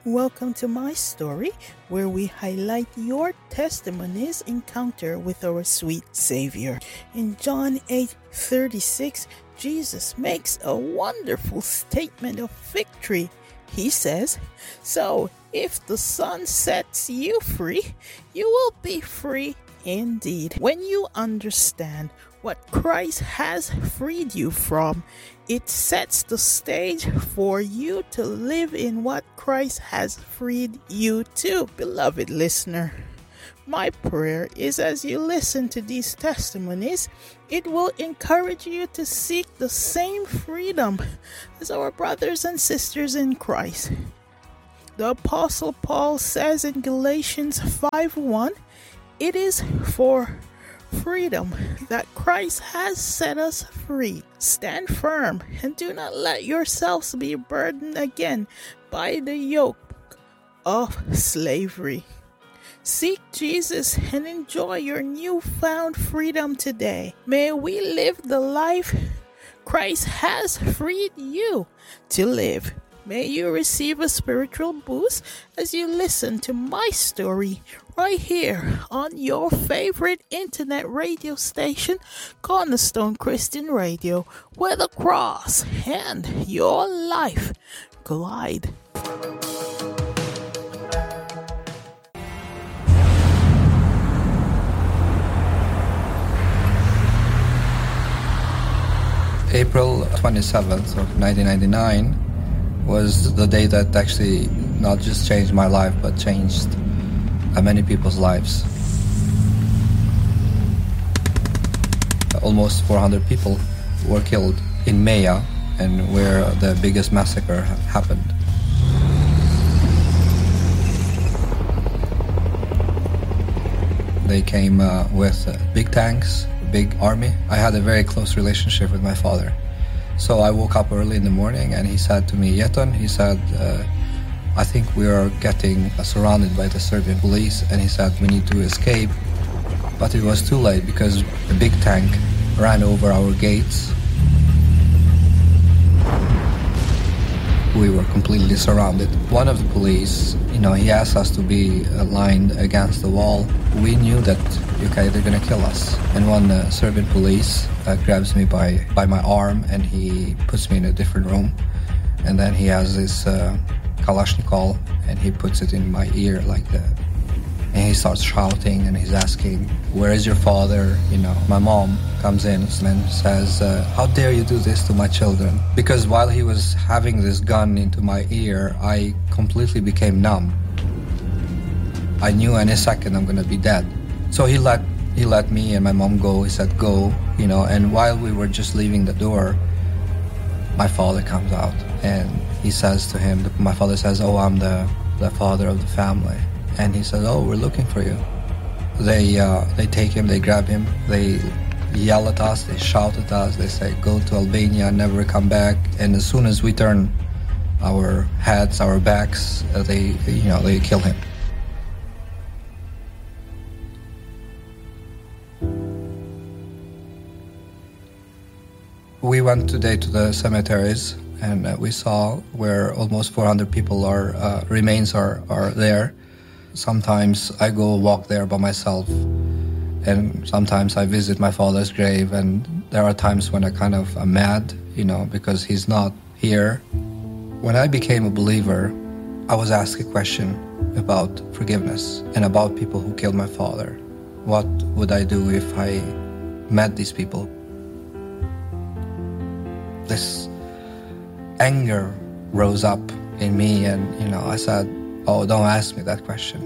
Welcome to my story, where we highlight your testimony's encounter with our sweet Savior. In John 8:36, Jesus makes a wonderful statement of victory. He says, "So, if the Son sets you free, you will be free indeed." When you understand what Christ has freed you from, it sets the stage for you to live in what Christ has freed you to. Beloved listener, my prayer is as you listen to these testimonies, it will encourage you to seek the same freedom as our brothers and sisters in Christ. The Apostle Paul says in Galatians 5:1, "It is for freedom that Christ has set us free. Stand firm and do not let yourselves be burdened again by the yoke of slavery." Seek Jesus and enjoy your newfound freedom today. May we live the life Christ has freed you to live. May you receive a spiritual boost as you listen to my story right here on your favorite internet radio station, Cornerstone Christian Radio, where the cross and your life collide. April 27th of 1999 was the day that actually not just changed my life, but changed many people's lives. Almost 400 people were killed in Maya, and where the biggest massacre happened. They came with big tanks, big army. I had a very close relationship with my father. So I woke up early in the morning and he said to me, "Yeton," he said, "I think we are getting surrounded by the Serbian police," and he said, "We need to escape." But it was too late because a big tank ran over our gates. We were completely surrounded. One of the police, he asked us to be aligned against the wall. We knew that, okay, they're gonna kill us. And one Serbian police grabs me by my arm and he puts me in a different room. And then he has this Kalashnikov and he puts it in my ear like that. And he starts shouting and he's asking, "Where is your father?" My mom comes in and says, "How dare you do this to my children?" Because while he was having this gun into my ear, I completely became numb. I knew in a second I'm gonna be dead. So he let me and my mom go. He said, "Go," and while we were just leaving the door, my father comes out and he says to him, my father says, "Oh, I'm the father of the family." And he says, "Oh, we're looking for you." They take him, they grab him, they yell at us, they shout at us, they say, "Go to Albania, never come back." And as soon as we turn our heads, our backs, they kill him. We went today to the cemeteries and we saw where almost 400 people remains are there. Sometimes I go walk there by myself, and sometimes I visit my father's grave, and there are times when I kind of am mad, because he's not here. When I became a believer, I was asked a question about forgiveness and about people who killed my father. What would I do if I met these people? This anger rose up in me, and I said, "Oh, don't ask me that question."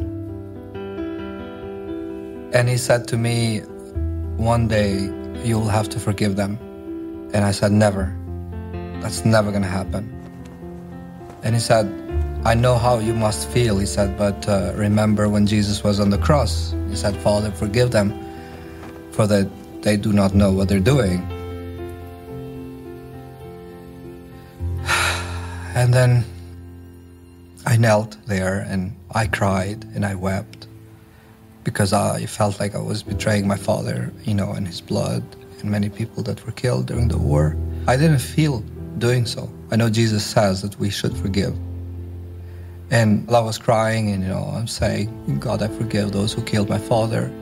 And he said to me, "One day you'll have to forgive them." And I said, "Never. That's never gonna happen." And he said, "I know how you must feel," he said, "but remember when Jesus was on the cross, he said, 'Father, forgive them, for that they do not know what they're doing.'" And then I knelt there and I cried and I wept because I felt like I was betraying my father, and his blood and many people that were killed during the war. I didn't feel doing so. I know Jesus says that we should forgive. And I was crying and, I'm saying, God, I forgive those who killed my father.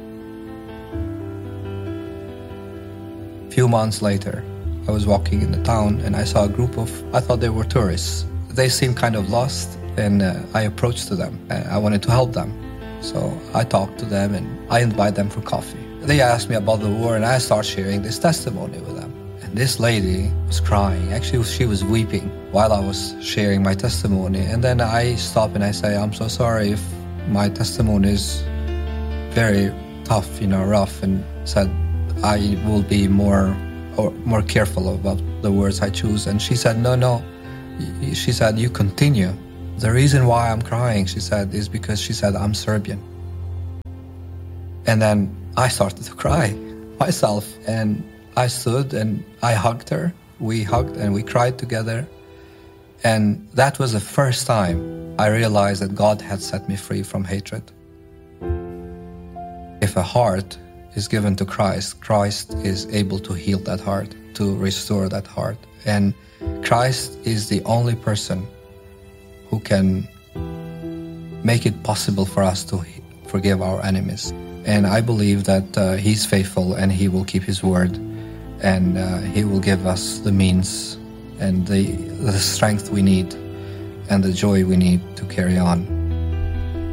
A few months later, I was walking in the town and I saw a group I thought they were tourists. They seemed kind of lost, and I approached to them. I wanted to help them. So I talked to them and I invited them for coffee. They asked me about the war and I started sharing this testimony with them. And this lady was crying. Actually, she was weeping while I was sharing my testimony. And then I stopped and I say, I'm so sorry if my testimony is very tough, rough, and said I will be more careful about the words I choose. And she said, no. She said, you continue. The reason why I'm crying, she said, is because she said, I'm Serbian. And then I started to cry myself. And I stood and I hugged her. We hugged and we cried together. And that was the first time I realized that God had set me free from hatred. If a heart is given to Christ, Christ is able to heal that heart, to restore that heart. And Christ is the only person who can make it possible for us to forgive our enemies. And I believe that He's faithful and He will keep His word, and He will give us the means and the strength we need and the joy we need to carry on.